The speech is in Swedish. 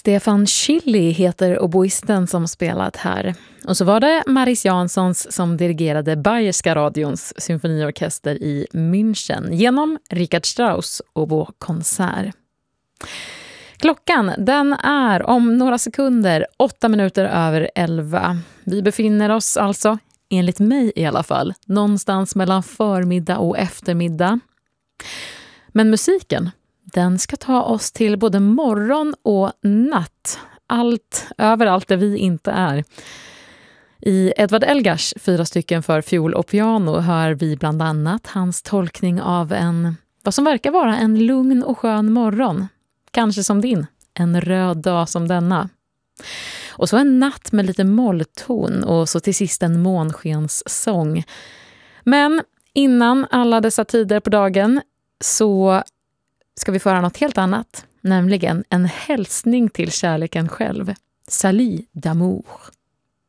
Stefan Chilli heter oboisten som spelat här. Och så var det Maris Janssons som dirigerade Bayerska radions symfoniorkester i München genom Richard Strauss obokonsert. Klockan den är om några sekunder 8 minuter över 11. Vi befinner oss alltså, enligt mig i alla fall, någonstans mellan förmiddag och eftermiddag. Men musiken, den ska ta oss till både morgon och natt. Överallt där vi inte är. I Edvard Elgars 4 stycken för fiol och piano hör vi bland annat hans tolkning av vad som verkar vara en lugn och skön morgon. Kanske som din, en röd dag som denna. Och så en natt med lite mollton och så till sist en månskenssång. Men innan alla dessa tider på dagen så ska vi föra något helt annat, nämligen en hälsning till kärleken själv. Salut d'amour.